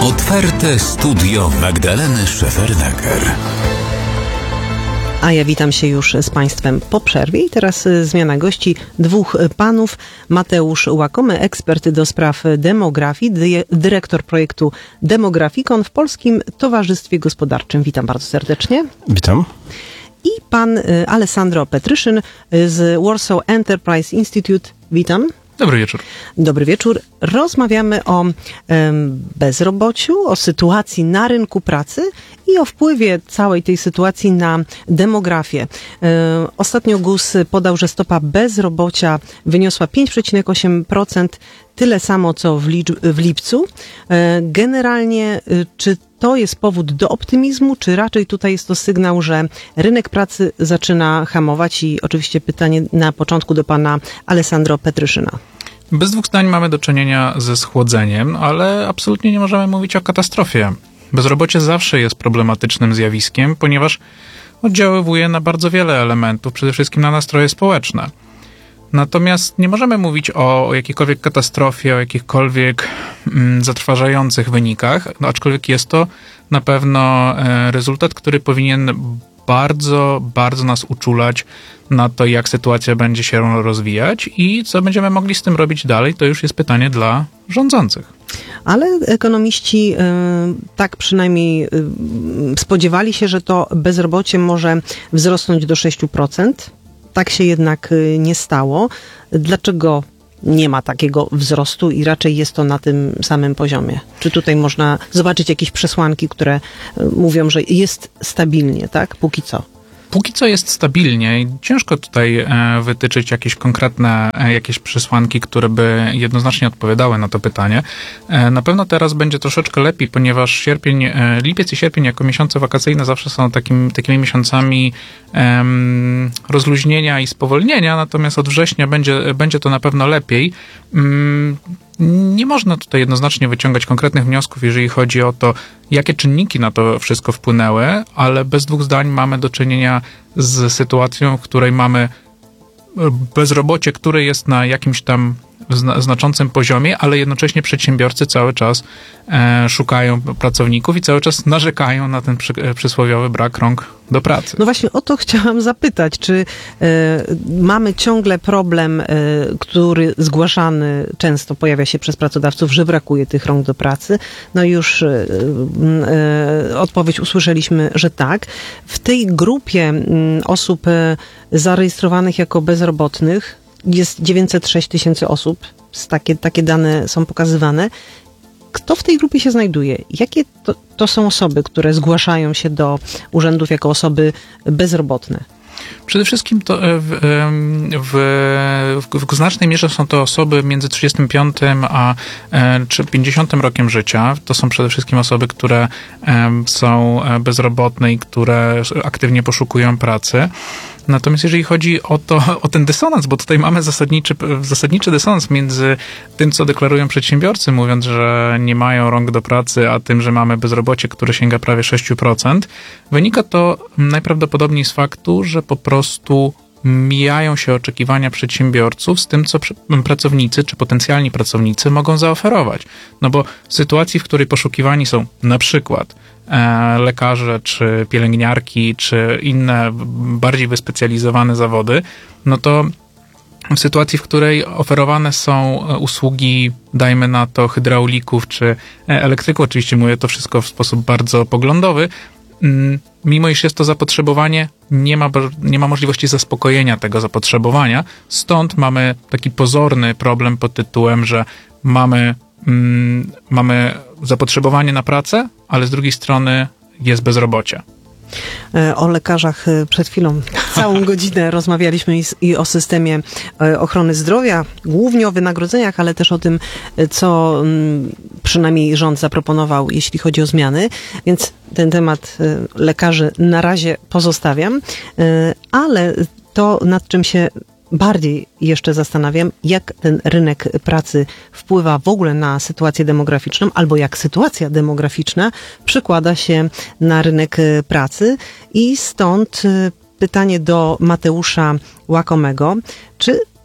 Otwarte studio Magdaleny Szefernaker. A ja witam się już z Państwem po przerwie i teraz zmiana gości, dwóch panów. Mateusz Łakomy, ekspert do spraw demografii, dyrektor projektu Demografikon w Polskim Towarzystwie Gospodarczym. Witam bardzo serdecznie. Witam. I pan Alessandro Petryszyn z Warsaw Enterprise Institute. Witam. Dobry wieczór. Dobry wieczór. Rozmawiamy o bezrobociu, o sytuacji na rynku pracy i o wpływie całej tej sytuacji na demografię. Ostatnio GUS podał, że stopa bezrobocia wyniosła 5,8%, tyle samo co w lipcu. Generalnie, czy to jest powód do optymizmu, czy raczej tutaj jest to sygnał, że rynek pracy zaczyna hamować? I oczywiście pytanie na początku do pana Alessandro Petryszyna. Bez dwóch zdań mamy do czynienia ze schłodzeniem, ale absolutnie nie możemy mówić o katastrofie. Bezrobocie zawsze jest problematycznym zjawiskiem, ponieważ oddziaływuje na bardzo wiele elementów, przede wszystkim na nastroje społeczne. Natomiast nie możemy mówić o jakiejkolwiek katastrofie, o jakichkolwiek zatrważających wynikach, aczkolwiek jest to na pewno rezultat, który powinien bardzo, bardzo nas uczulać na to, jak sytuacja będzie się rozwijać i co będziemy mogli z tym robić dalej, to już jest pytanie dla rządzących. Ale ekonomiści tak przynajmniej spodziewali się, że to bezrobocie może wzrosnąć do 6%. Tak się jednak nie stało. Dlaczego nie ma takiego wzrostu i raczej jest to na tym samym poziomie? Czy tutaj można zobaczyć jakieś przesłanki, które mówią, że jest stabilnie, tak? Póki co. Póki co jest stabilnie i ciężko tutaj wytyczyć jakieś konkretne przesłanki, które by jednoznacznie odpowiadały na to pytanie. Na pewno teraz będzie troszeczkę lepiej, ponieważ lipiec i sierpień jako miesiące wakacyjne zawsze są takimi miesiącami rozluźnienia i spowolnienia, natomiast od września będzie to na pewno lepiej. Nie można tutaj jednoznacznie wyciągać konkretnych wniosków, jeżeli chodzi o to, jakie czynniki na to wszystko wpłynęły, ale bez dwóch zdań mamy do czynienia z sytuacją, w której mamy bezrobocie, które jest na jakimś tam znaczącym poziomie, ale jednocześnie przedsiębiorcy cały czas szukają pracowników i cały czas narzekają na ten przysłowiowy brak rąk do pracy. No właśnie o to chciałam zapytać, czy mamy ciągle problem, który zgłaszany często pojawia się przez pracodawców, że brakuje tych rąk do pracy. No i już odpowiedź usłyszeliśmy, że tak. W tej grupie osób zarejestrowanych jako bezrobotnych jest 906 tysięcy osób. Takie dane są pokazywane. Kto w tej grupie się znajduje? Jakie to są osoby, które zgłaszają się do urzędów jako osoby bezrobotne? Przede wszystkim to w znacznej mierze są to osoby między 35 a 50 rokiem życia. To są przede wszystkim osoby, które są bezrobotne i które aktywnie poszukują pracy. Natomiast jeżeli chodzi o ten dysonans, bo tutaj mamy zasadniczy dysonans między tym, co deklarują przedsiębiorcy, mówiąc, że nie mają rąk do pracy, a tym, że mamy bezrobocie, które sięga prawie 6%, wynika to najprawdopodobniej z faktu, że po prostu mijają się oczekiwania przedsiębiorców z tym, co pracownicy czy potencjalni pracownicy mogą zaoferować. No bo w sytuacji, w której poszukiwani są na przykład lekarze, czy pielęgniarki, czy inne bardziej wyspecjalizowane zawody, no to w sytuacji, w której oferowane są usługi, dajmy na to, hydraulików, czy elektryków, oczywiście mówię to wszystko w sposób bardzo poglądowy, mimo iż jest to zapotrzebowanie, nie ma możliwości zaspokojenia tego zapotrzebowania. Stąd mamy taki pozorny problem pod tytułem, że mamy zapotrzebowanie na pracę, ale z drugiej strony jest bezrobocie. O lekarzach przed chwilą całą godzinę rozmawialiśmy i o systemie ochrony zdrowia, głównie o wynagrodzeniach, ale też o tym, co przynajmniej rząd zaproponował, jeśli chodzi o zmiany. Więc ten temat lekarzy na razie pozostawiam, ale to, nad czym się bardziej jeszcze zastanawiam, jak ten rynek pracy wpływa w ogóle na sytuację demograficzną, albo jak sytuacja demograficzna przekłada się na rynek pracy. I stąd pytanie do Mateusza Łakomego. Czy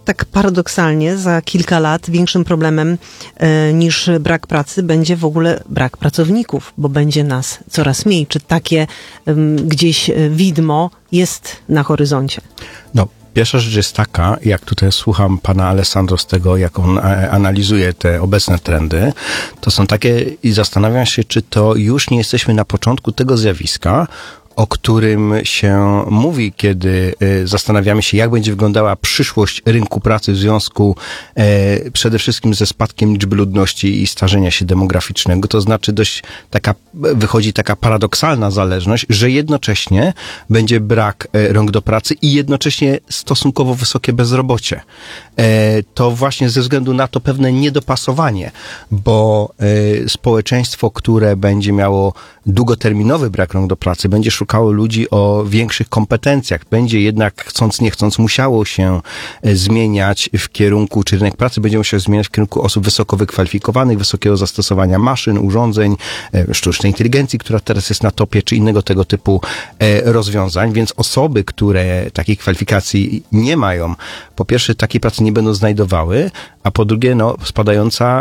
tak paradoksalnie za kilka lat większym problemem niż brak pracy będzie w ogóle brak pracowników, bo będzie nas coraz mniej. Czy takie gdzieś widmo jest na horyzoncie? No, pierwsza rzecz jest taka, jak tutaj słucham pana Alessandro z tego, jak on analizuje te obecne trendy, to są takie i zastanawiam się, czy to już nie jesteśmy na początku tego zjawiska, o którym się mówi, kiedy zastanawiamy się, jak będzie wyglądała przyszłość rynku pracy w związku przede wszystkim ze spadkiem liczby ludności i starzenia się demograficznego. To znaczy wychodzi taka paradoksalna zależność, że jednocześnie będzie brak rąk do pracy i jednocześnie stosunkowo wysokie bezrobocie. To właśnie ze względu na to pewne niedopasowanie, bo społeczeństwo, które będzie miało długoterminowy brak rąk do pracy, będzie szukało ludzi o większych kompetencjach. Będzie jednak, chcąc nie chcąc, musiało się zmieniać w kierunku, czy rynek pracy będzie musiał zmieniać w kierunku osób wysoko wykwalifikowanych, wysokiego zastosowania maszyn, urządzeń, sztucznej inteligencji, która teraz jest na topie, czy innego tego typu rozwiązań. Więc osoby, które takich kwalifikacji nie mają, po pierwsze takiej pracy nie będą znajdowały, a po drugie, spadająca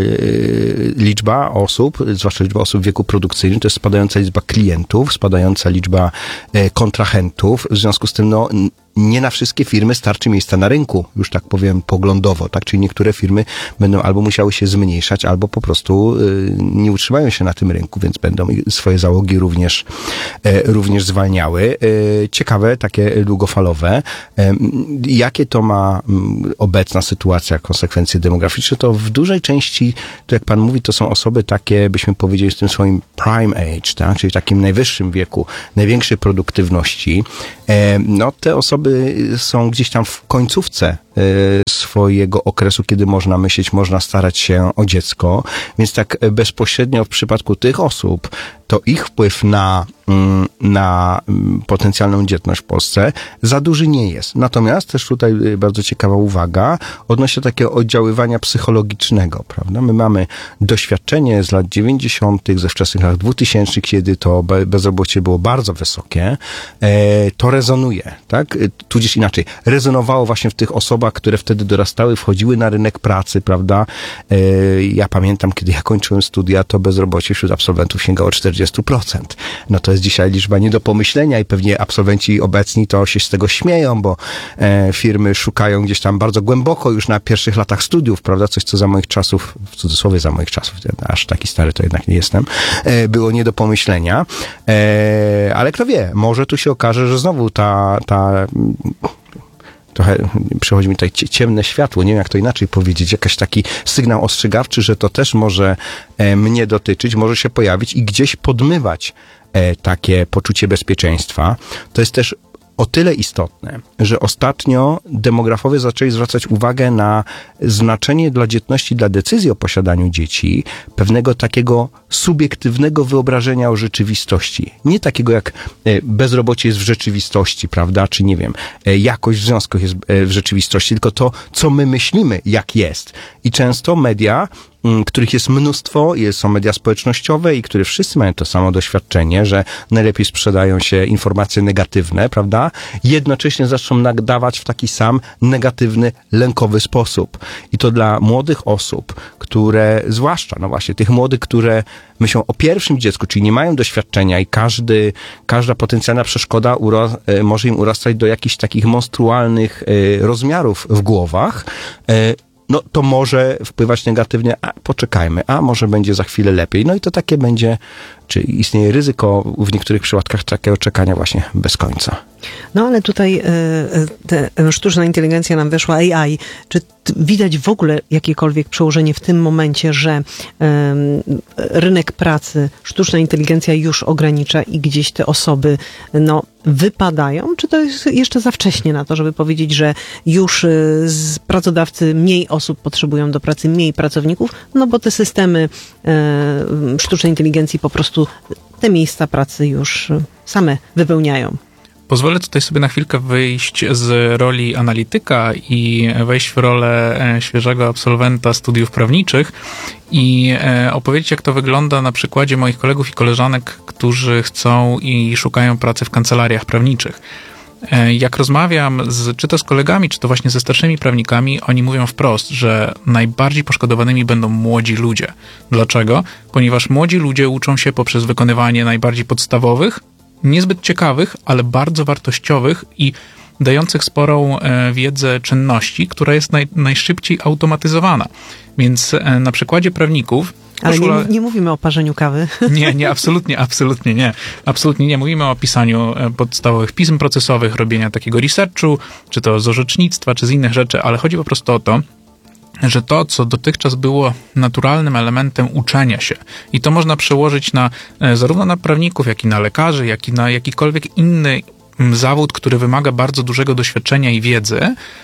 liczba osób, zwłaszcza liczba osób w wieku produkcyjnym, to jest spadająca liczba klientów, spadająca liczba kontrahentów. W związku z tym, nie na wszystkie firmy starczy miejsca na rynku, już tak powiem poglądowo, tak? Czyli niektóre firmy będą albo musiały się zmniejszać, albo po prostu nie utrzymają się na tym rynku, więc będą swoje załogi również zwalniały. Ciekawe, takie długofalowe. Jakie to ma obecna sytuacja, konsekwencje demograficzne? To w dużej części, to jak pan mówi, to są osoby takie, byśmy powiedzieli, w tym swoim prime age, tak? Czyli w takim najwyższym wieku, największej produktywności. Te osoby są gdzieś tam w końcówce swojego okresu, kiedy można myśleć, można starać się o dziecko, więc tak bezpośrednio w przypadku tych osób, to ich wpływ na potencjalną dzietność w Polsce za duży nie jest. Natomiast też tutaj bardzo ciekawa uwaga odnośnie takiego oddziaływania psychologicznego, prawda? My mamy doświadczenie z lat 90., ze wczesnych lat 2000, kiedy to bezrobocie było bardzo wysokie. To rezonuje, tak? Tudzież inaczej, rezonowało właśnie w tych osobach, które wtedy dorastały, wchodziły na rynek pracy, prawda? Ja pamiętam, kiedy ja kończyłem studia, to bezrobocie wśród absolwentów sięgało 40%. To jest dzisiaj liczba nie do pomyślenia i pewnie absolwenci obecni to się z tego śmieją, bo firmy szukają gdzieś tam bardzo głęboko już na pierwszych latach studiów, prawda? Coś, co za moich czasów, w cudzysłowie za moich czasów, aż taki stary to jednak nie jestem, było nie do pomyślenia. Ale kto wie, może tu się okaże, że znowu trochę przychodzi mi tutaj ciemne światło, nie wiem jak to inaczej powiedzieć, jakiś taki sygnał ostrzegawczy, że to też może mnie dotyczyć, może się pojawić i gdzieś podmywać takie poczucie bezpieczeństwa. To jest też o tyle istotne, że ostatnio demografowie zaczęli zwracać uwagę na znaczenie dla dzietności, dla decyzji o posiadaniu dzieci, pewnego takiego subiektywnego wyobrażenia o rzeczywistości. Nie takiego jak bezrobocie jest w rzeczywistości, prawda, czy nie wiem, jakość w związkach jest w rzeczywistości, tylko to, co my myślimy, jak jest. I często media, których jest mnóstwo, są media społecznościowe i które wszyscy mają to samo doświadczenie, że najlepiej sprzedają się informacje negatywne, prawda? Jednocześnie zaczną nadawać w taki sam negatywny, lękowy sposób. I to dla młodych osób, które, zwłaszcza, właśnie tych młodych, które myślą o pierwszym dziecku, czyli nie mają doświadczenia i każda potencjalna przeszkoda może im urastać do jakichś takich monstrualnych rozmiarów w głowach, to może wpływać negatywnie, poczekajmy, może będzie za chwilę lepiej. I to takie będzie, czy istnieje ryzyko w niektórych przypadkach takiego czekania właśnie bez końca. Ale tutaj sztuczna inteligencja nam weszła, AI. Czy widać w ogóle jakiekolwiek przełożenie w tym momencie, że rynek pracy sztuczna inteligencja już ogranicza i gdzieś te osoby wypadają? Czy to jest jeszcze za wcześnie na to, żeby powiedzieć, że już pracodawcy mniej osób potrzebują do pracy, mniej pracowników, bo te systemy sztucznej inteligencji po prostu te miejsca pracy już same wypełniają? Pozwolę tutaj sobie na chwilkę wyjść z roli analityka i wejść w rolę świeżego absolwenta studiów prawniczych i opowiedzieć, jak to wygląda na przykładzie moich kolegów i koleżanek, którzy chcą i szukają pracy w kancelariach prawniczych. Jak rozmawiam czy to z kolegami, czy to właśnie ze starszymi prawnikami, oni mówią wprost, że najbardziej poszkodowanymi będą młodzi ludzie. Dlaczego? Ponieważ młodzi ludzie uczą się poprzez wykonywanie najbardziej podstawowych, niezbyt ciekawych, ale bardzo wartościowych i dających sporą wiedzę czynności, która jest najszybciej automatyzowana. Więc na przykładzie prawników... Ale nie mówimy o parzeniu kawy. Nie, absolutnie nie. Absolutnie nie. Mówimy o pisaniu podstawowych pism procesowych, robienia takiego researchu, czy to z orzecznictwa, czy z innych rzeczy, ale chodzi po prostu o to, że to, co dotychczas było naturalnym elementem uczenia się i to można przełożyć zarówno na prawników, jak i na lekarzy, jak i na jakikolwiek inny zawód, który wymaga bardzo dużego doświadczenia i wiedzy,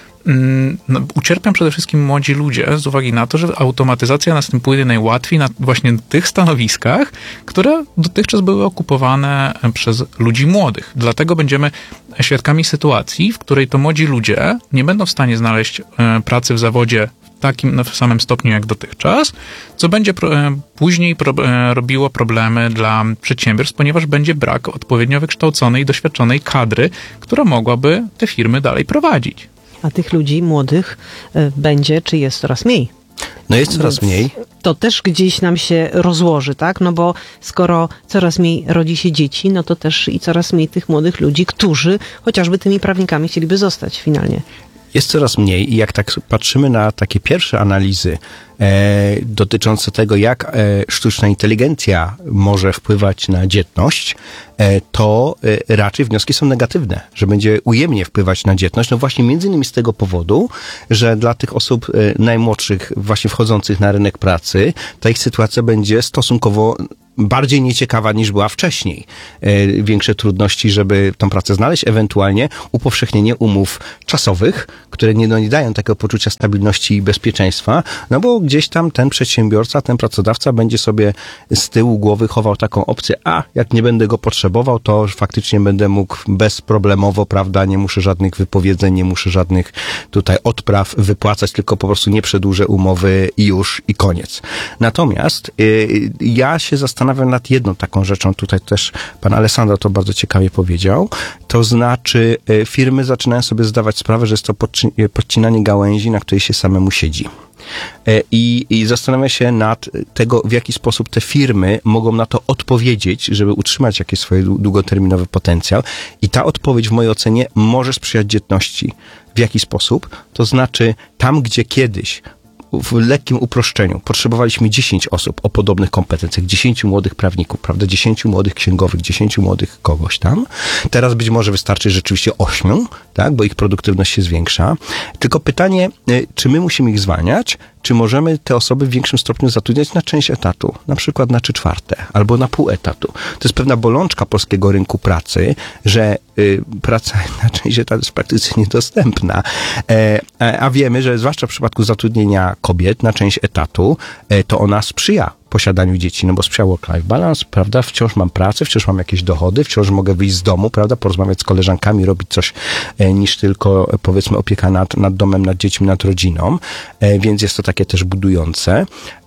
ucierpią przede wszystkim młodzi ludzie z uwagi na to, że automatyzacja następuje najłatwiej na właśnie tych stanowiskach, które dotychczas były okupowane przez ludzi młodych. Dlatego będziemy świadkami sytuacji, w której to młodzi ludzie nie będą w stanie znaleźć pracy w zawodzie w samym stopniu jak dotychczas, co będzie później robiło problemy dla przedsiębiorstw, ponieważ będzie brak odpowiednio wykształconej i doświadczonej kadry, która mogłaby te firmy dalej prowadzić. A tych ludzi młodych będzie, czy jest coraz mniej? No jest coraz mniej. To też gdzieś nam się rozłoży, tak? No bo skoro coraz mniej rodzi się dzieci, no to też i coraz mniej tych młodych ludzi, którzy chociażby tymi prawnikami chcieliby zostać finalnie. Jest coraz mniej i jak tak patrzymy na takie pierwsze analizy dotyczące tego, jak sztuczna inteligencja może wpływać na dzietność, to raczej wnioski są negatywne, że będzie ujemnie wpływać na dzietność. No właśnie między innymi z tego powodu, że dla tych osób najmłodszych, właśnie wchodzących na rynek pracy, ta ich sytuacja będzie stosunkowo bardziej nieciekawa niż była wcześniej. Większe trudności, żeby tą pracę znaleźć, ewentualnie upowszechnienie umów czasowych, które nie dają takiego poczucia stabilności i bezpieczeństwa, no bo gdzieś tam ten przedsiębiorca, ten pracodawca będzie sobie z tyłu głowy chował taką opcję, jak nie będę go potrzebował, to faktycznie będę mógł bezproblemowo, prawda, nie muszę żadnych wypowiedzeń, nie muszę żadnych tutaj odpraw wypłacać, tylko po prostu nie przedłużę umowy i już, i koniec. Natomiast ja się zastanawiam nad jedną taką rzeczą, tutaj też pan Alessandro to bardzo ciekawie powiedział, to znaczy firmy zaczynają sobie zdawać sprawę, że jest to podcinanie gałęzi, na której się samemu siedzi. I zastanawia się nad tego, w jaki sposób te firmy mogą na to odpowiedzieć, żeby utrzymać jakiś swój długoterminowy potencjał. I ta odpowiedź w mojej ocenie może sprzyjać dzietności. W jaki sposób? To znaczy tam, gdzie kiedyś w lekkim uproszczeniu potrzebowaliśmy 10 osób o podobnych kompetencjach, 10 młodych prawników, prawda, 10 młodych księgowych, 10 młodych kogoś tam. Teraz być może wystarczy rzeczywiście 8, tak, bo ich produktywność się zwiększa. Tylko pytanie, czy my musimy ich zwalniać, czy możemy te osoby w większym stopniu zatrudniać na część etatu, na przykład na 3/4 albo na pół etatu. To jest pewna bolączka polskiego rynku pracy, że praca na część etatu jest praktycznie niedostępna. A wiemy, że zwłaszcza w przypadku zatrudnienia kobiet na część etatu, to ona sprzyja posiadaniu dzieci, no bo sprzyja work-life balance, prawda, wciąż mam pracę, wciąż mam jakieś dochody, wciąż mogę wyjść z domu, prawda, porozmawiać z koleżankami, robić coś niż tylko, powiedzmy, opieka nad domem, nad dziećmi, nad rodziną, więc jest to takie też budujące.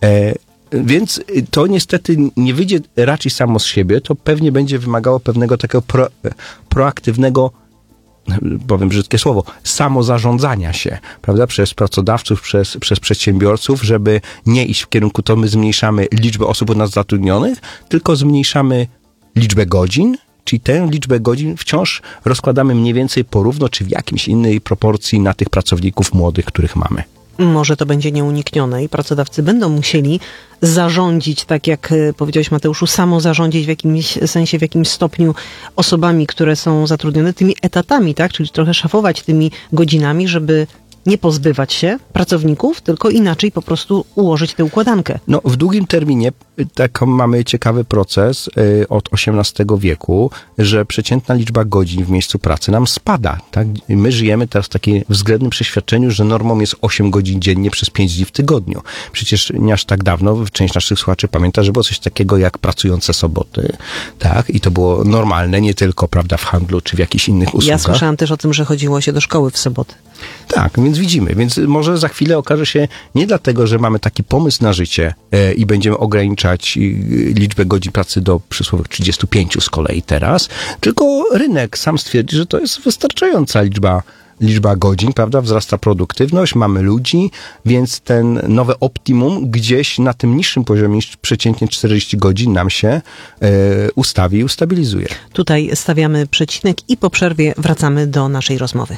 Więc to niestety nie wyjdzie raczej samo z siebie, to pewnie będzie wymagało pewnego takiego proaktywnego, powiem brzydkie słowo, samozarządzania się, prawda, przez pracodawców, przez przedsiębiorców, żeby nie iść w kierunku, to my zmniejszamy liczbę osób u nas zatrudnionych, tylko zmniejszamy liczbę godzin, czyli tę liczbę godzin wciąż rozkładamy mniej więcej porówno, czy w jakimś innej proporcji na tych pracowników młodych, których mamy. Może to będzie nieuniknione i pracodawcy będą musieli zarządzić, tak jak powiedziałeś, Mateuszu, samozarządzić w jakimś sensie, w jakimś stopniu osobami, które są zatrudnione, tymi etatami, tak? Czyli trochę szafować tymi godzinami, żeby nie pozbywać się pracowników, tylko inaczej po prostu ułożyć tę układankę. No, w długim terminie taką mamy ciekawy proces od XVIII wieku, że przeciętna liczba godzin w miejscu pracy nam spada. Tak? My żyjemy teraz w takim względnym przeświadczeniu, że normą jest 8 godzin dziennie przez 5 dni w tygodniu. Przecież nie aż tak dawno część naszych słuchaczy pamięta, że było coś takiego jak pracujące soboty. Tak? I to było normalne, nie tylko, prawda, w handlu czy w jakichś innych usługach. Ja słyszałam też o tym, że chodziło się do szkoły w soboty. Tak, więc widzimy. Więc może za chwilę okaże się nie dlatego, że mamy taki pomysł na życie i będziemy ograniczać liczbę godzin pracy do przysłowiowych 35 z kolei teraz, tylko rynek sam stwierdzi, że to jest wystarczająca liczba godzin, prawda? Wzrasta produktywność, mamy ludzi, więc ten nowe optimum gdzieś na tym niższym poziomie niż przeciętnie 40 godzin nam się ustawi i ustabilizuje. Tutaj stawiamy przecinek i po przerwie wracamy do naszej rozmowy.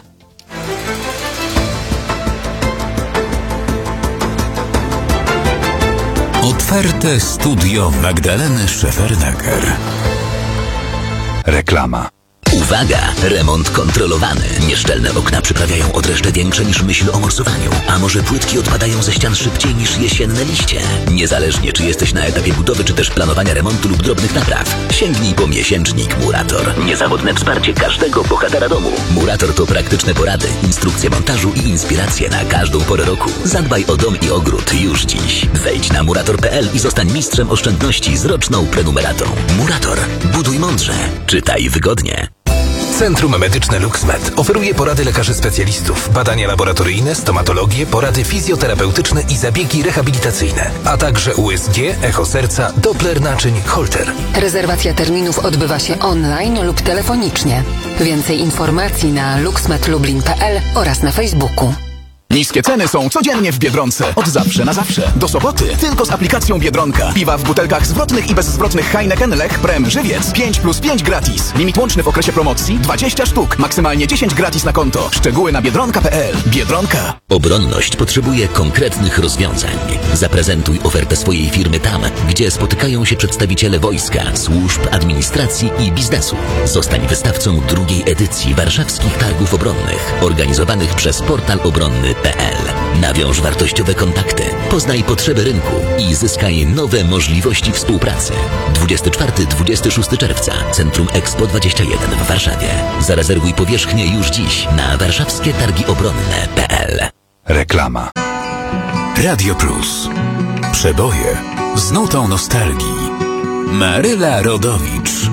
Otwarte studio Magdaleny Szefernaker. Reklama. Uwaga! Remont kontrolowany. Nieszczelne okna przyprawiają odreszcze większe niż myśl o morsowaniu. A może płytki odpadają ze ścian szybciej niż jesienne liście? Niezależnie czy jesteś na etapie budowy, czy też planowania remontu lub drobnych napraw, sięgnij po miesięcznik Murator. Niezawodne wsparcie każdego bohatera domu. Murator to praktyczne porady, instrukcje montażu i inspiracje na każdą porę roku. Zadbaj o dom i ogród już dziś. Wejdź na murator.pl i zostań mistrzem oszczędności z roczną prenumeratą. Murator. Buduj mądrze. Czytaj wygodnie. Centrum Medyczne LuxMed oferuje porady lekarzy specjalistów, badania laboratoryjne, stomatologię, porady fizjoterapeutyczne i zabiegi rehabilitacyjne, a także USG, echo serca, Doppler naczyń, Holter. Rezerwacja terminów odbywa się online lub telefonicznie. Więcej informacji na luxmedlublin.pl oraz na Facebooku. Niskie ceny są codziennie w Biedronce. Od zawsze na zawsze. Do soboty. Tylko z aplikacją Biedronka. Piwa w butelkach zwrotnych i bezzwrotnych Heineken, Lech, Prem, Żywiec. 5+5 gratis. Limit łączny w okresie promocji 20 sztuk. Maksymalnie 10 gratis na konto. Szczegóły na biedronka.pl. Biedronka. Obronność potrzebuje konkretnych rozwiązań. Zaprezentuj ofertę swojej firmy tam, gdzie spotykają się przedstawiciele wojska, służb, administracji i biznesu. Zostań wystawcą drugiej edycji Warszawskich Targów Obronnych, organizowanych przez portal obronny.pl. Nawiąż wartościowe kontakty, poznaj potrzeby rynku i zyskaj nowe możliwości współpracy. 24-26 czerwca, Centrum Expo 21 w Warszawie. Zarezerwuj powierzchnię już dziś na warszawskietargiobronne.pl. Reklama. Radio Plus. Przeboje z nutą nostalgii. Maryla Rodowicz.